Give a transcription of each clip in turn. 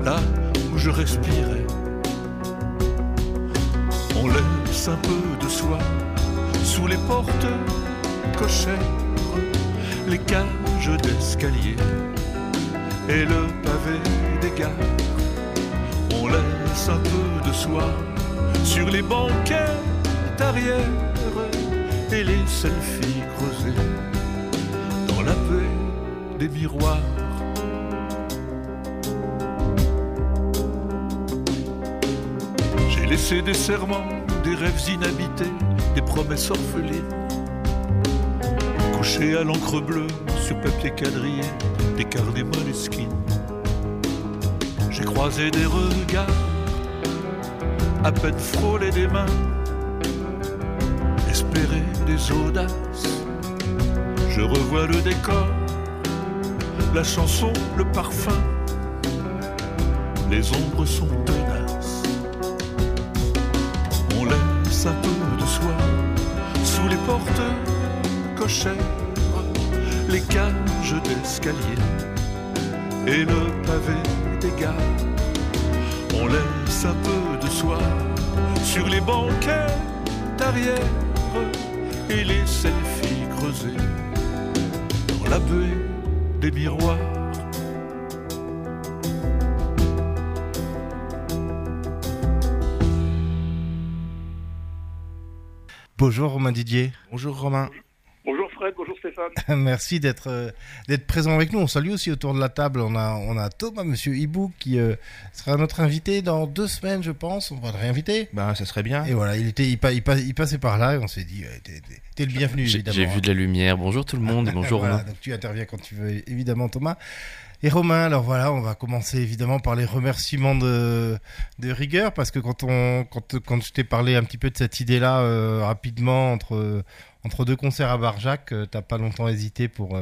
là où je respirais. On laisse un peu de soi sous les portes cochères, les cages d'escalier et le pavé des gares. On laisse un peu de soi sur les banquettes arrière et les selfies creusés dans la baie des miroirs. J'ai laissé des serments, des rêves inhabités, des promesses orphelines, couchées à l'encre bleue sur papier quadrillé, des carnets moleskines. J'ai croisé des regards, à peine frôlé des mains, espéré des audaces. Je revois le décor, la chanson, le parfum, les ombres sont tenaces. On laisse un peu de soi sous les portes cochères, les cages d'escalier et le pavé des gares. On laisse un peu de soi sur les banquettes arrière et les selfies creusés dans la baie des miroirs. Bonjour Romain Didier. Bonjour Romain. Bonjour Fred, bonjour Stéphane. Merci d'être présent avec nous. On salue aussi autour de la table. On a Thomas, Monsieur Hibou, qui sera notre invité dans 2 semaines, je pense. On va le réinviter. Ben, ça serait bien. Et voilà, il passait par là et on s'est dit, t'es le bienvenu, évidemment. J'ai vu de la lumière. Bonjour tout le monde. Bonjour voilà, Romain. donc tu interviens quand tu veux, évidemment Thomas. Et Romain, alors voilà, on va commencer évidemment par les remerciements de rigueur, parce que quand je t'ai parlé un petit peu de cette idée-là rapidement entre 2 concerts à Barjac, t'as pas longtemps hésité pour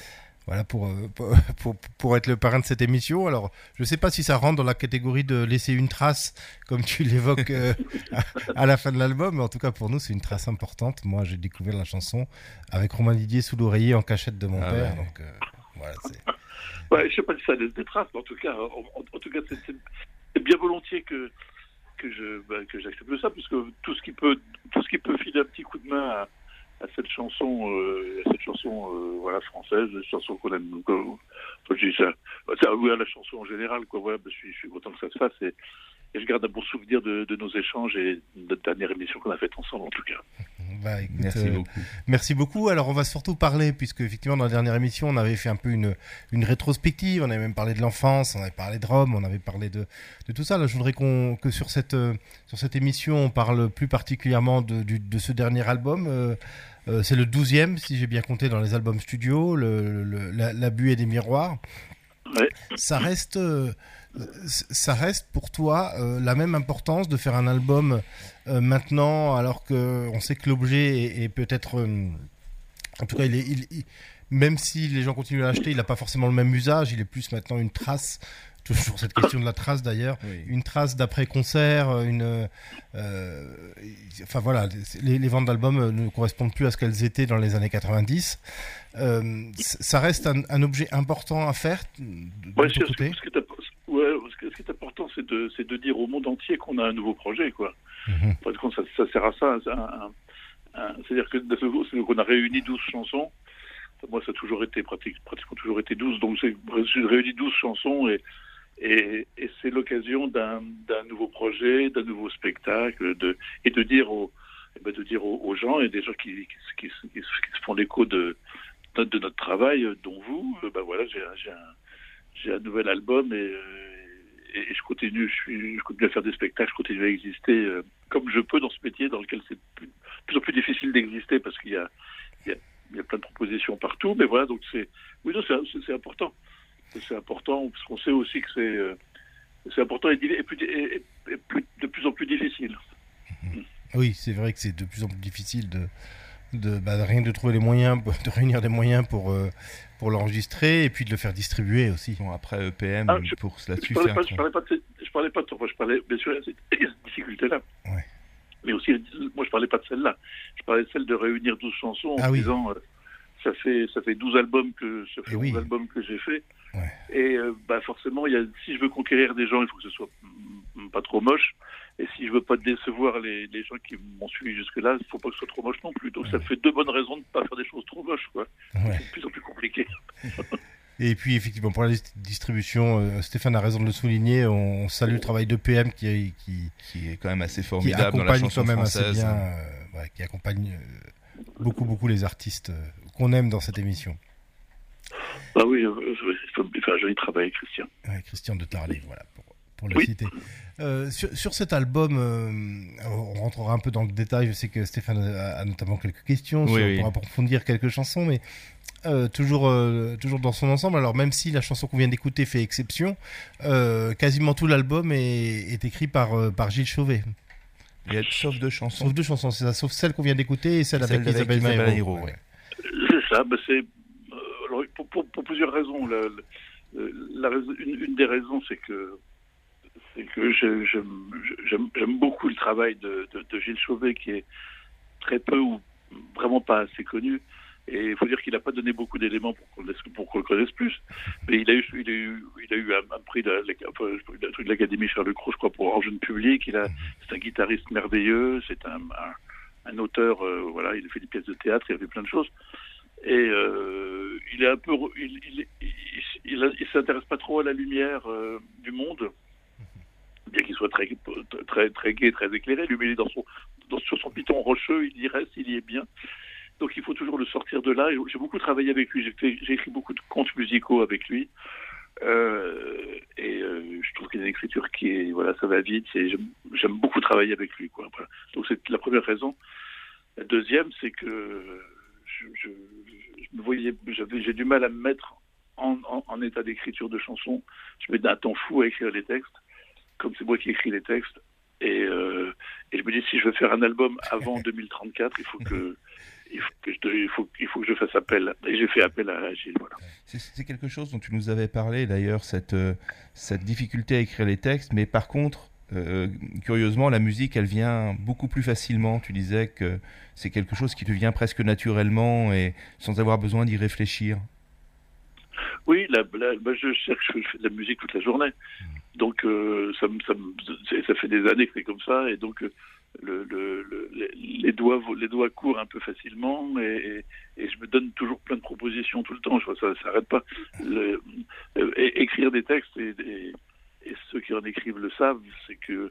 être le parrain de cette émission. Alors, je sais pas si ça rentre dans la catégorie de laisser une trace, comme tu l'évoques à la fin de l'album, mais en tout cas pour nous c'est une trace importante. Moi, j'ai découvert la chanson avec Romain Didier sous l'oreiller en cachette de mon père. Ouais. Donc voilà, c'est... Ouais, je sais pas si ça laisse des traces, mais en tout cas, c'est bien volontiers que j'accepte ça, puisque tout ce qui peut filer un petit coup de main à cette chanson, voilà, française, cette chanson qu'on aime. Je dis ça, oui, à la chanson en général, quoi. Voilà, je suis content que ça se fasse et je garde un bon souvenir de nos échanges et de notre dernière émission qu'on a faite ensemble, en tout cas. Bah, écoute, Merci beaucoup. Merci beaucoup. Alors, on va surtout parler, puisque effectivement, dans la dernière émission, on avait fait un peu une rétrospective. On avait même parlé de l'enfance, on avait parlé de Rome, on avait parlé de tout ça. Là, je voudrais que sur cette émission, on parle plus particulièrement de ce dernier album. C'est le 12e, si j'ai bien compté, dans les albums studio, l'abus et des miroirs. Ouais. Ça reste pour toi la même importance de faire un album maintenant, alors qu'on sait que l'objet est peut-être, en tout cas, même si les gens continuent à l'acheter, il n'a pas forcément le même usage, il est plus maintenant une trace. Toujours cette question de la trace d'ailleurs, oui. Une trace d'après-concert, enfin voilà, les ventes d'albums ne correspondent plus à ce qu'elles étaient dans les années 90. Ça reste un objet important à faire de ton côté. Ce qui est important, c'est de dire au monde entier qu'on a un nouveau projet, quoi. Parce que ça sert à ça. C'est-à-dire qu'on a réuni 12 chansons. Moi, ça a toujours été pratiquement toujours été 12. Donc, j'ai réuni 12 chansons et c'est l'occasion d'un nouveau projet, d'un nouveau spectacle, et de dire aux gens, et des gens qui se font l'écho de notre travail, dont vous, voilà, j'ai un nouvel album et je continue à faire des spectacles, je continue à exister comme je peux dans ce métier dans lequel c'est de plus en plus difficile d'exister parce qu'il y a plein de propositions partout, mais voilà, donc c'est important. C'est important parce qu'on sait aussi que c'est important et de plus en plus difficile. Oui, c'est vrai que c'est de plus en plus difficile de rien de trouver les moyens, de réunir des moyens pour l'enregistrer et puis de le faire distribuer aussi. Bon, après EPM, pour là-dessus. Je parlais pas de ça. Moi, je parlais bien sûr de cette difficulté-là. Ouais. Mais aussi, moi, je parlais pas de celle-là. Je parlais de celle de réunir 12 chansons en disant ça fait 12 albums que j'ai fait. Ouais. Et forcément, si je veux conquérir des gens, il faut que ce soit pas trop moche. Et si je veux pas décevoir les gens qui m'ont suivi jusque-là, il faut pas que ce soit trop moche non plus. Donc ça fait 2 bonnes raisons de pas faire des choses trop moches, quoi. Ouais. C'est de plus en plus compliqué. Et puis effectivement, pour la distribution, Stéphane a raison de le souligner, on salue le travail de PM qui est quand même assez formidable dans la accompagne chanson quand même française. assez bien, qui accompagne beaucoup les artistes qu'on aime dans cette émission. Ah oui, il faut faire un joli travail, Christian. Ouais, Christian de Tarlet, voilà, pour le citer. Sur cet album, on rentrera un peu dans le détail. Je sais que Stéphane a notamment quelques questions pour approfondir quelques chansons, mais toujours dans son ensemble. Alors même si la chanson qu'on vient d'écouter fait exception, quasiment tout l'album est écrit par Gilles Chauvet. Sauf 2 chansons. Sauf 2 chansons, c'est ça, sauf celle qu'on vient d'écouter et celle avec Isabelle Maïro. Ouais. C'est ça, alors, pour plusieurs raisons. Une des raisons, c'est que j'aime beaucoup le travail de Gilles Chauvet, qui est très peu ou vraiment pas assez connu. Et il faut dire qu'il n'a pas donné beaucoup d'éléments pour qu'on le connaisse plus. Mais il a eu un prix de l'Académie Charles-Cros, je crois, pour En jeune public. C'est un guitariste merveilleux, c'est un auteur, il a fait des pièces de théâtre, il a fait plein de choses. Et il est un peu, il s'intéresse pas trop à la lumière du monde, bien qu'il soit très gai, très éclairé. Lui, il est sur son piton rocheux, il y reste, il y est bien. Donc il faut toujours le sortir de là. Et j'ai beaucoup travaillé avec lui, j'ai écrit beaucoup de contes musicaux avec lui. Je trouve qu'il a une écriture ça va vite. J'aime beaucoup travailler avec lui, quoi. Voilà. Donc c'est la première raison. La deuxième, c'est que j'ai du mal à me mettre en état d'écriture de chansons. Je mets un temps fou à écrire les textes, comme c'est moi qui écris les textes. Et je me dis, si je veux faire un album avant 2034, il faut que je fasse appel. Et j'ai fait appel à Gilles. Voilà. C'est quelque chose dont tu nous avais parlé d'ailleurs, cette difficulté à écrire les textes. Mais par contre, curieusement, la musique, elle vient beaucoup plus facilement. Tu disais que c'est quelque chose qui te vient presque naturellement et sans avoir besoin d'y réfléchir. Oui, je fais de la musique toute la journée. Donc ça fait des années que c'est comme ça, et donc les doigts courent un peu facilement, et je me donne toujours plein de propositions tout le temps. Ça s'arrête pas. Écrire des textes, et ceux qui en écrivent le savent, c'est que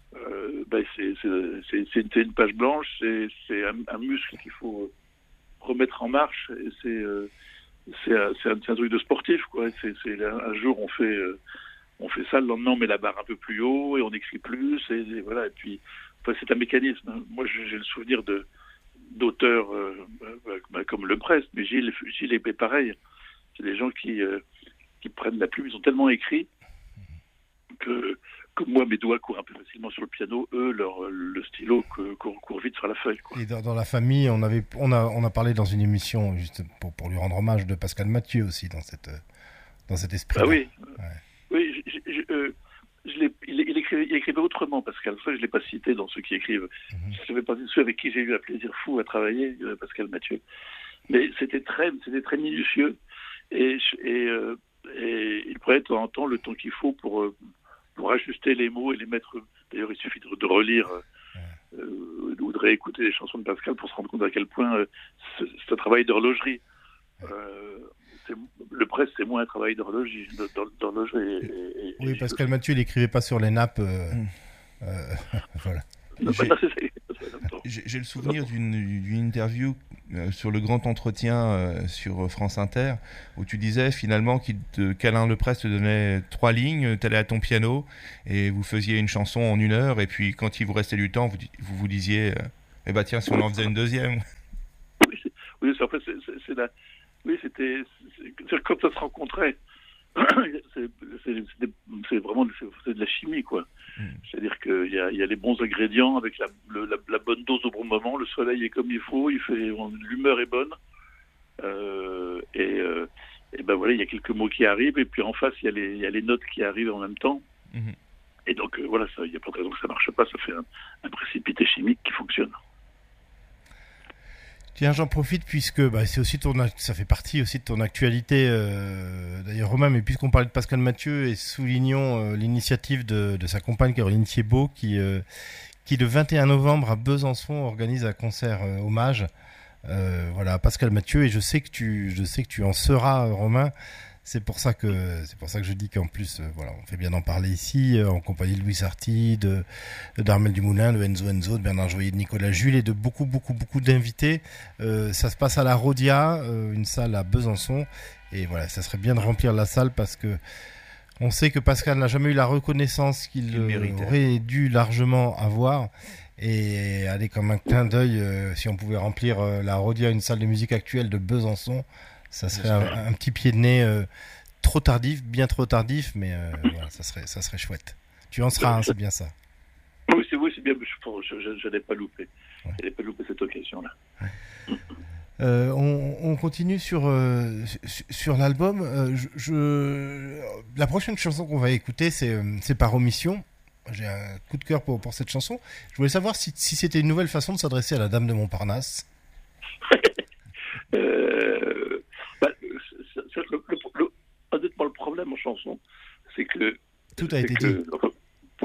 c'est une page blanche, c'est un muscle qu'il faut remettre en marche, et c'est un truc de sportif, quoi. Un jour on fait ça, le lendemain on met la barre un peu plus haut et on écrit plus, et voilà. Et puis c'est un mécanisme. Moi j'ai le souvenir d'auteurs comme Le Brest, mais Gilles est pareil. C'est des gens qui prennent la plume, ils ont tellement écrit que moi mes doigts courent un peu facilement sur le piano, eux le stylo court vite sur la feuille, quoi. Et dans la famille, on a parlé dans une émission, juste pour lui rendre hommage, de Pascal Mathieu aussi dans cet esprit. Ah oui. Ouais. Oui, il écrivait autrement, Pascal. Ça, je l'ai pas cité dans ceux qui écrivent. Je ne fais pas ceux avec qui j'ai eu un plaisir fou à travailler, Pascal Mathieu. Mais c'était très minutieux, et il prenait de temps en temps le temps qu'il faut pour ajuster les mots et les mettre. D'ailleurs, il suffit de relire ou de réécouter les chansons de Pascal pour se rendre compte à quel point c'est un travail d'horlogerie. Le presse, c'est moins un travail d'horlogerie. Oui, Pascal Mathieu, il n'écrivait pas sur les nappes. Voilà. J'ai le souvenir d'une interview sur le grand entretien sur France Inter, où tu disais finalement qu'Alain Leprest te donnait 3 lignes, tu allais à ton piano et vous faisiez une chanson en 1 heure, et puis quand il vous restait du temps, vous disiez tiens, si on en faisait une deuxième. Oui, en fait, c'est quand ça se rencontrait. C'est vraiment de la chimie, quoi. C'est-à-dire qu'il y a les bons ingrédients avec la bonne dose au bon moment. Le soleil est comme il faut, l'humeur est bonne, et voilà, il y a quelques mots qui arrivent, et puis en face il y a les notes qui arrivent en même temps. Et donc voilà, il n'y a pas de raison que ça marche pas. Ça fait un précipité chimique qui fonctionne. Tiens, j'en profite puisque c'est aussi ça fait partie aussi de ton actualité. D'ailleurs, Romain, mais puisqu'on parlait de Pascal Mathieu et soulignons l'initiative de sa compagne Caroline Thiebaud qui le 21 novembre à Besançon organise un concert hommage. Voilà, Pascal Mathieu, et je sais que tu en seras, Romain. C'est pour ça que je dis qu'en plus, on fait bien d'en parler ici, en compagnie de Louis Sarti, d'Armel Dumoulin, de Enzo, de Bernard Joyer, de Nicolas Jules et de beaucoup d'invités. Ça se passe à la Rhodia, une salle à Besançon, et voilà, ça serait bien de remplir la salle parce que on sait que Pascal n'a jamais eu la reconnaissance qu'il aurait dû largement avoir. Et aller comme un clin d'œil, si on pouvait remplir la Rhodia, une salle de musique actuelle de Besançon, ça serait un petit pied de nez trop tardif, bien trop tardif, mais voilà, ça serait chouette. Tu en seras, c'est bien ça. Oui, c'est bien, je n'allais pas louper. Ouais. Je n'allais pas louper cette occasion-là. Ouais. On continue sur l'album. La prochaine chanson qu'on va écouter, c'est par omission. J'ai un coup de cœur pour cette chanson. Je voulais savoir si c'était une nouvelle façon de s'adresser à la Dame de Montparnasse. Honnêtement, le problème en chanson, c'est que... Tout a été dit. Pardon ?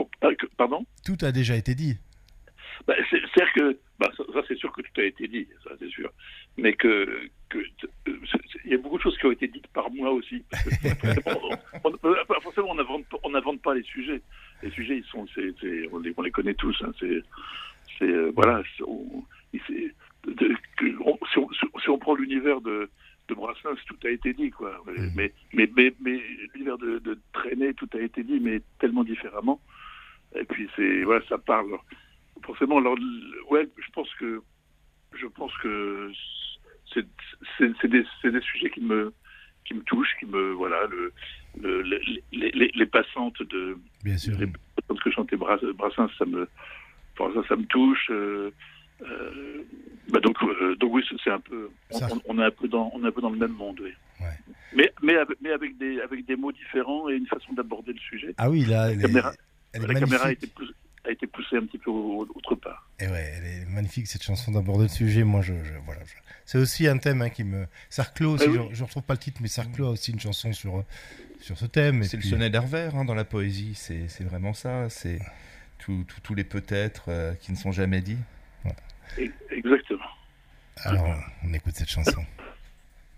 Tout a déjà été dit. C'est-à-dire que... ça, c'est sûr que tout a été dit, ça, c'est sûr. Mais il y a beaucoup de choses qui ont été dites par moi aussi. Forcément, on n'invente pas les sujets. Les sujets, ils sont, on les connaît tous. Hein, voilà. Si on prend l'univers de Brassens, tout a été dit, quoi. Mais l'univers de Trenet, tout a été dit, mais tellement différemment. Et puis ça parle. Forcément, alors, je pense que c'est des sujets qui me touchent, les passantes bien sûr, les passantes que chantait Brassens, ça me touche. Donc oui, c'est un peu, on est un peu dans le même monde, oui. Ouais. Mais avec des mots différents et une façon d'aborder le sujet. Ah oui, là, la caméra a été poussée un petit peu autre part. Et ouais, elle est magnifique cette chanson d'aborder le sujet. Moi, c'est aussi un thème qui me. Sarclos aussi, je retrouve pas le titre, mais Sarclos a aussi une chanson sur ce thème. C'est le sonnet d'Hervère dans la poésie, c'est vraiment ça. C'est tous les peut-être qui ne sont jamais dits. Ouais. Exactement. Alors, on écoute cette chanson.